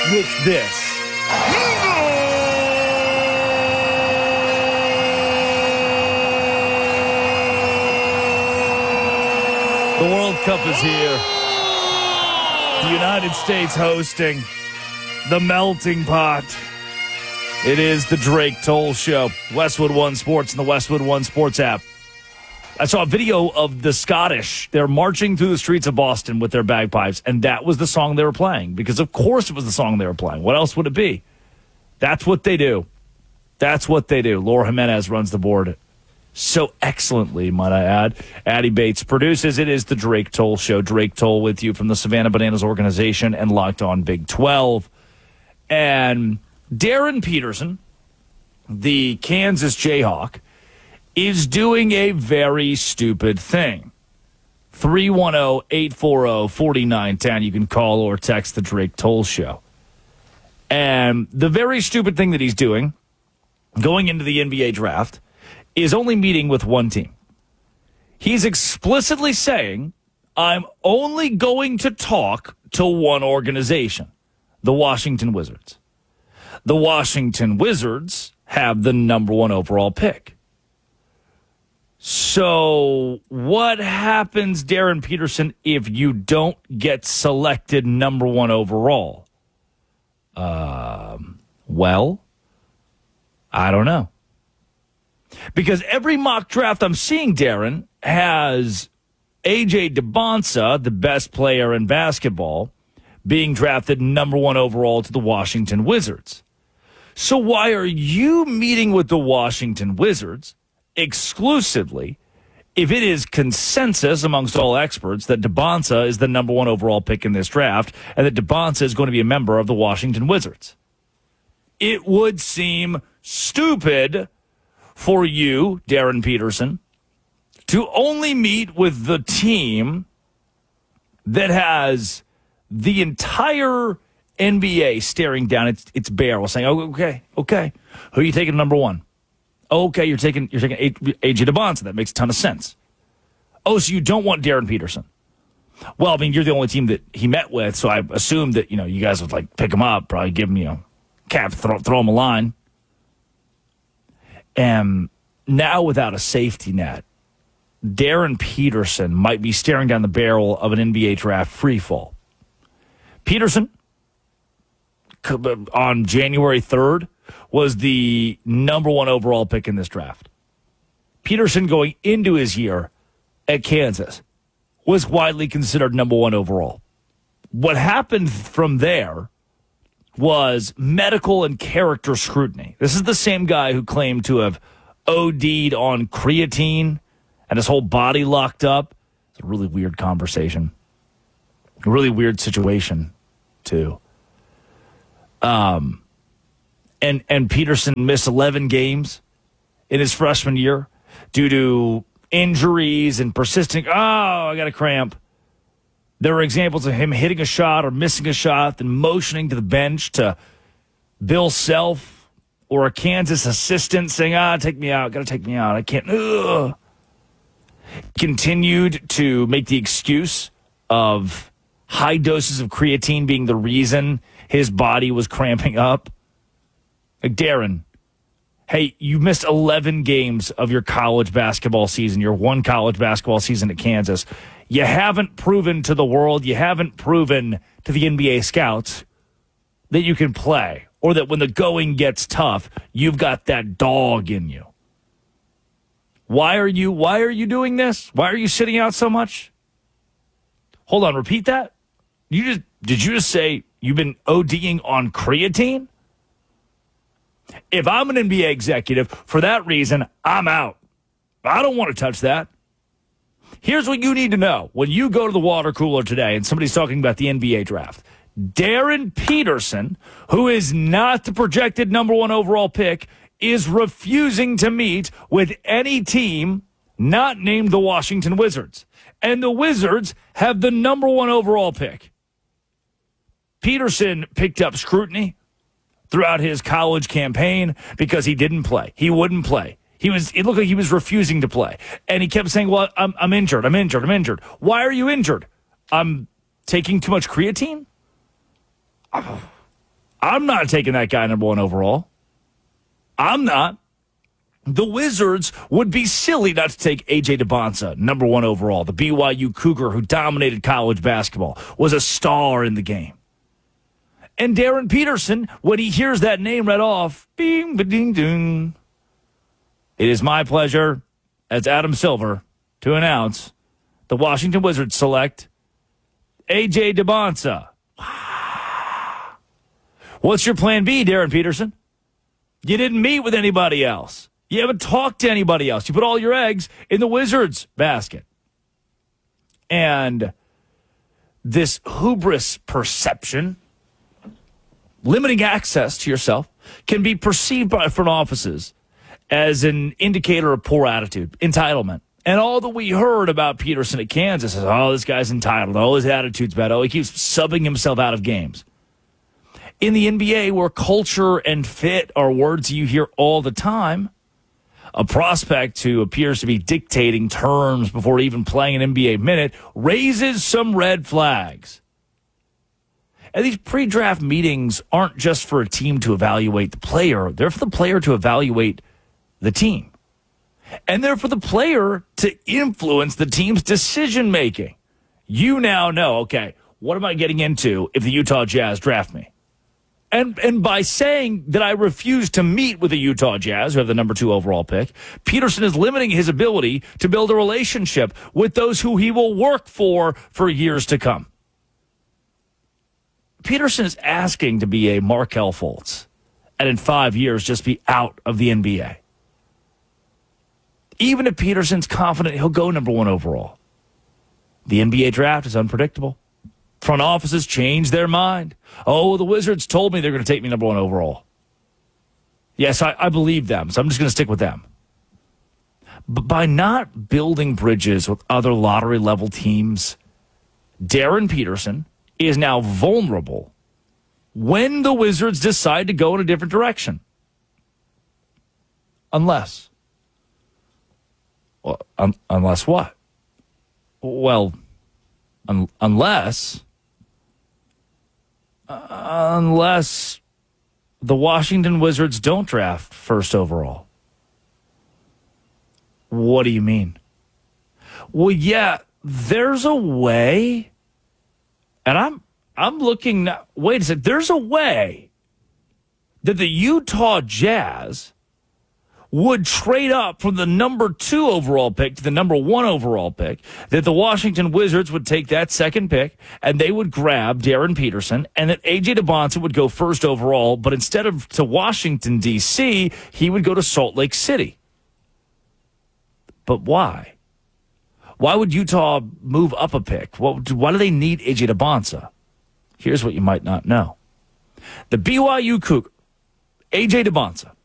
with this. The World Cup is here. The United States hosting the melting pot. It is the Drake Toll Show. Westwood One Sports and the Westwood One Sports app. I saw a video of the Scottish. They're marching through the streets of Boston with their bagpipes, and that was the song they were playing, because of course it was the song they were playing. What else would it be? That's what they do. That's what they do. Laura Jimenez runs the board so excellently, might I add. Addie Bates produces. It is the Drake Toll Show. Drake Toll with you from the Savannah Bananas organization and Locked On Big 12. And Darren Peterson, the Kansas Jayhawk, is doing a very stupid thing. 310-840-4910. You can call or text the Drake Toll Show. And the very stupid thing that he's doing, going into the NBA draft, is only meeting with one team. He's explicitly saying, I'm only going to talk to one organization, the Washington Wizards. The Washington Wizards have the number one overall pick. So what happens, Darren Peterson, if you don't get selected number one overall? Well, I don't know. Because every mock draft I'm seeing, Darren, has A.J. DeBonsa, the best player in basketball, being drafted number one overall to the Washington Wizards. So why are you meeting with the Washington Wizards exclusively if it is consensus amongst all experts that DeBonsa is the number one overall pick in this draft and that DeBonsa is going to be a member of the Washington Wizards? It would seem stupid for you, Darren Peterson, to only meet with the team that has the entire NBA staring down its barrel, saying, "Oh, okay, who are you taking number one? Okay, you're taking AJ DeBonsa. That makes a ton of sense. Oh, so you don't want Darren Peterson? Well, I mean, you're the only team that he met with, so I assumed that you guys would like pick him up, probably give him cap, throw him a line." And now, without a safety net, Darren Peterson might be staring down the barrel of an NBA draft freefall. Peterson, on January 3rd, was the number one overall pick in this draft. Peterson, going into his year at Kansas, was widely considered number one overall. What happened from there was medical and character scrutiny. This is the same guy who claimed to have OD'd on creatine and his whole body locked up. It's a really weird conversation. A really weird situation, too. And Peterson missed 11 games in his freshman year due to injuries and persisting, I got a cramp. There were examples of him hitting a shot or missing a shot, then motioning to the bench to Bill Self or a Kansas assistant saying, take me out, got to take me out. I can't. Ugh. Continued to make the excuse of high doses of creatine being the reason his body was cramping up. Like, Darren, hey, you missed 11 games of your college basketball season, your one college basketball season at Kansas. You haven't proven to the world, you haven't proven to the NBA scouts that you can play, or that when the going gets tough, you've got that dog in you. Why are you doing this? Why are you sitting out so much? Hold on, repeat that. Did you just say you've been ODing on creatine? If I'm an NBA executive, for that reason, I'm out. I don't want to touch that. Here's what you need to know. When you go to the water cooler today and somebody's talking about the NBA draft, Darren Peterson, who is not the projected number one overall pick, is refusing to meet with any team not named the Washington Wizards. And the Wizards have the number one overall pick. Peterson picked up scrutiny throughout his college campaign because he didn't play. He wouldn't play. It looked like he was refusing to play. And he kept saying, well, I'm injured. Why are you injured? I'm taking too much creatine? I'm not taking that guy number 1 overall. I'm not. The Wizards would be silly not to take A.J. DeBonsa, number 1 overall, the BYU Cougar who dominated college basketball, was a star in the game. And Darren Peterson, when he hears that name read off, bing, ba-ding, ding. It is my pleasure, as Adam Silver, to announce the Washington Wizards select A.J. DeBonsa. What's your plan B, Darren Peterson? You didn't meet with anybody else. You haven't talked to anybody else. You put all your eggs in the Wizards basket. And this hubris perception, limiting access to yourself, can be perceived by front offices as an indicator of poor attitude, entitlement. And all that we heard about Peterson at Kansas is, oh, this guy's entitled. Oh, his attitude's bad. Oh, he keeps subbing himself out of games. In the NBA, where culture and fit are words you hear all the time, a prospect who appears to be dictating terms before even playing an NBA minute raises some red flags. And these pre-draft meetings aren't just for a team to evaluate the player. They're for the player to evaluate the team. And they're for the player to influence the team's decision-making. You now know, okay, what am I getting into if the Utah Jazz draft me? And by saying that I refuse to meet with the Utah Jazz, who have the number 2 overall pick, Peterson is limiting his ability to build a relationship with those who he will work for years to come. Peterson is asking to be a Markelle Fultz and in 5 years just be out of the NBA. Even if Peterson's confident he'll go number 1 overall. The NBA draft is unpredictable. Front offices change their mind. Oh, the Wizards told me they're going to take me number 1 overall. Yes, I believe them, so I'm just going to stick with them. But by not building bridges with other lottery-level teams, Darren Peterson is now vulnerable when the Wizards decide to go in a different direction. Unless what? Well, unless the Washington Wizards don't draft 1st overall. What do you mean? Well, yeah, there's a way, and I'm looking now. Wait a second. There's a way that the Utah Jazz would trade up from the number 2 overall pick to the number 1 overall pick, that the Washington Wizards would take that 2nd pick, and they would grab Darren Peterson, and that A.J. DeBonsa would go 1st overall, but instead of to Washington, D.C., he would go to Salt Lake City. But why? Why would Utah move up a pick? Why do they need A.J. DeBonsa? Here's what you might not know. The BYU Cougar, A.J. DeBonsa,